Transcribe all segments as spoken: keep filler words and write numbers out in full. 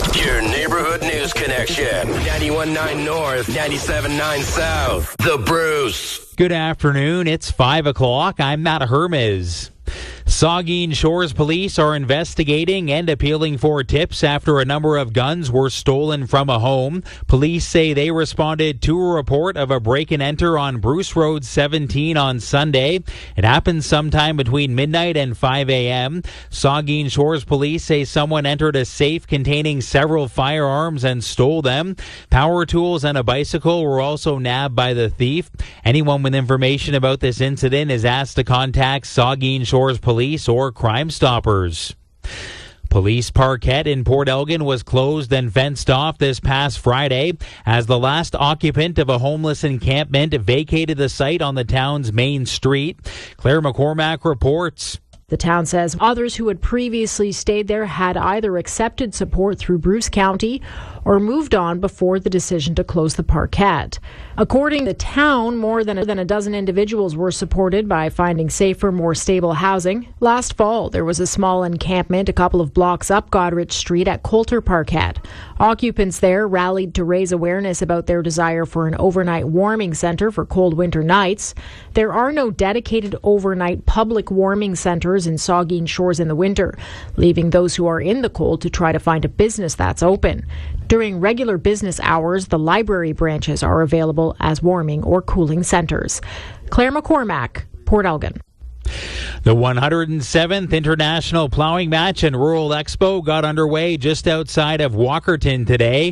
Your neighborhood news connection. ninety-one point nine North, ninety-seven point nine South. The Bruce. Good afternoon. It's five o'clock. I'm Matt Hermes. Saugeen Shores police are investigating and appealing for tips after a number of guns were stolen from a home. Police say they responded to a report of a break-and-enter on Bruce Road seventeen on Sunday. It happened sometime between midnight and five a.m. Saugeen Shores police say someone entered a safe containing several firearms and stole them. Power tools and a bicycle were also nabbed by the thief. Anyone with information about this incident is asked to contact Saugeen Shores police or Crime Stoppers. Police Parkette in Port Elgin was closed and fenced off this past Friday as the last occupant of a homeless encampment vacated the site on the town's main street. Claire McCormack reports. The town says others who had previously stayed there had either accepted support through Bruce County or moved on before the decision to close the Parkette. According to the town, more than a, than a dozen individuals were supported by finding safer, more stable housing. Last fall, there was a small encampment a couple of blocks up Goderich Street at Coulter Parkette. Occupants there rallied to raise awareness about their desire for an overnight warming centre for cold winter nights. There are no dedicated overnight public warming centres in Saugeen Shores in the winter, leaving those who are in the cold to try to find a business that's open. During regular business hours, the library branches are available as warming or cooling centres. Claire McCormack, Port Elgin. The one hundred seventh International Plowing Match and Rural Expo got underway just outside of Walkerton today.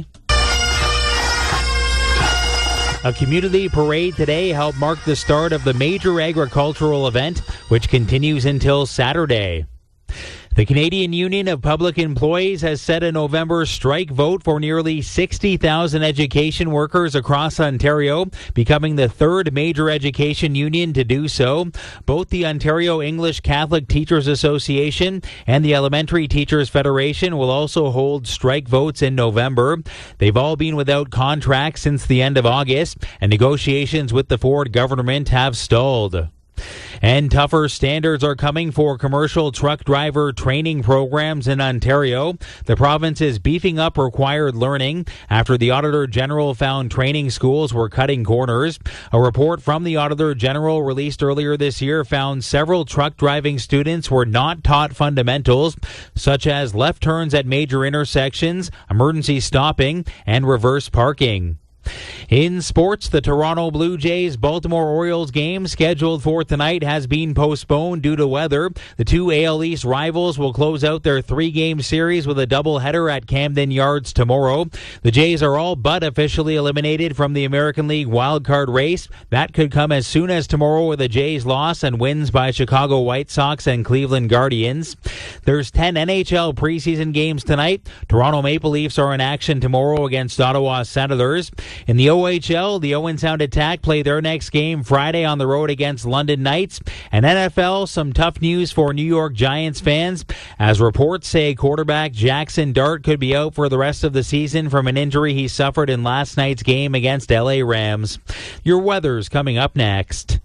A community parade today helped mark the start of the major agricultural event, which continues until Saturday. The Canadian Union of Public Employees has set a November strike vote for nearly sixty thousand education workers across Ontario, becoming the third major education union to do so. Both the Ontario English Catholic Teachers Association and the Elementary Teachers Federation will also hold strike votes in November. They've all been without contracts since the end of August, and negotiations with the Ford government have stalled. And tougher standards are coming for commercial truck driver training programs in Ontario. The province is beefing up required learning after the Auditor General found training schools were cutting corners. A report from the Auditor General released earlier this year found several truck driving students were not taught fundamentals, such as left turns at major intersections, emergency stopping, and reverse parking. In sports, the Toronto Blue Jays Baltimore Orioles game scheduled for tonight has been postponed due to weather. The two A L East rivals will close out their three-game series with a doubleheader at Camden Yards tomorrow. The Jays are all but officially eliminated from the American League wildcard race. That could come as soon as tomorrow with a Jays loss and wins by Chicago White Sox and Cleveland Guardians. There's ten N H L preseason games tonight. Toronto Maple Leafs are in action tomorrow against Ottawa Senators. In the O H L, the Owen Sound Attack play their next game Friday on the road against London Knights. And N F L, some tough news for New York Giants fans, as reports say quarterback Jackson Dart could be out for the rest of the season from an injury he suffered in last night's game against L A Rams. Your weather's coming up next.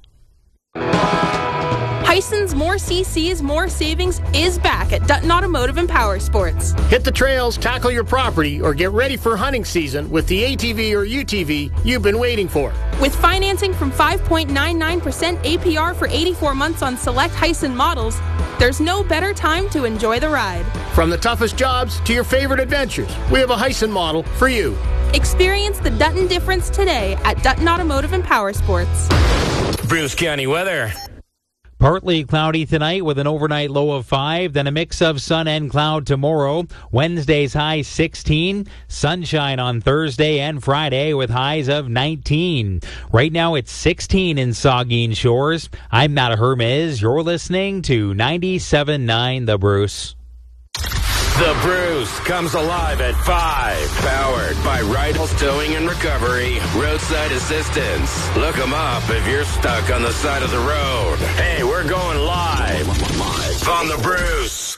Tyson's More C Cs, More Savings is back at Dutton Automotive and Power Sports. Hit the trails, tackle your property, or get ready for hunting season with the A T V or U T V you've been waiting for. With financing from five point nine nine percent A P R for eighty-four months on select Hyson models, there's no better time to enjoy the ride. From the toughest jobs to your favorite adventures, we have a Hyson model for you. Experience the Dutton difference today at Dutton Automotive and Power Sports. Bruce County weather. Partly cloudy tonight with an overnight low of five, then a mix of sun and cloud tomorrow. Wednesday's high sixteen, sunshine on Thursday and Friday with highs of nineteen. Right now it's sixteen in Saugeen Shores. I'm Matt Hermes. You're listening to ninety-seven point nine The Bruce. The Bruce comes alive at five. Powered by Rydell's Towing and Recovery. Roadside assistance. Look them up if you're stuck on the side of the road. Hey, we're going live. Live on The Bruce.